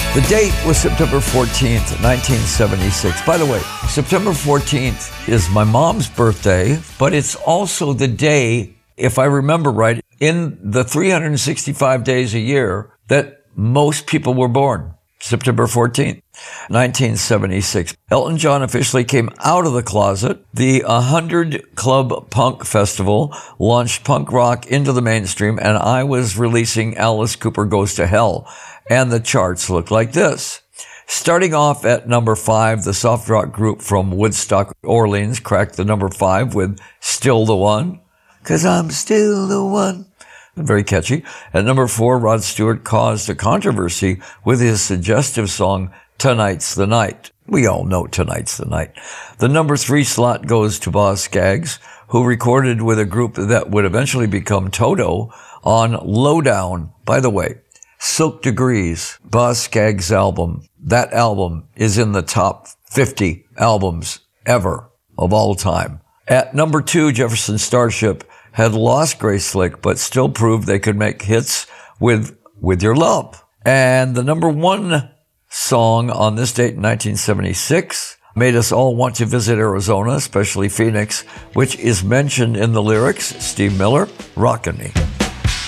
The date was September 14th, 1976. By the way, September 14th is my mom's birthday, but it's also the day, if I remember right, in the 365 days a year that most people were born. September 14th, 1976. Elton John officially came out of the closet. The 100 Club Punk Festival launched punk rock into the mainstream, and I was releasing Alice Cooper Goes to Hell. And the charts look like this. Starting off at number 5, the soft rock group from Woodstock, Orleans cracked the number 5 with Still the One. 'Cause I'm still the one. Very catchy. At number 4, Rod Stewart caused a controversy with his suggestive song, Tonight's the Night. We all know Tonight's the Night. The number 3 slot goes to Boz Scaggs, who recorded with a group that would eventually become Toto on Lowdown. By the way, Silk Degrees, Boz Scaggs' album. That album is in the top 50 albums ever of all time. At number 2, Jefferson Starship had lost Grace Slick, but still proved they could make hits with Your Love. And the number 1 song on this date in 1976 made us all want to visit Arizona, especially Phoenix, which is mentioned in the lyrics. Steve Miller, Rockin' Me.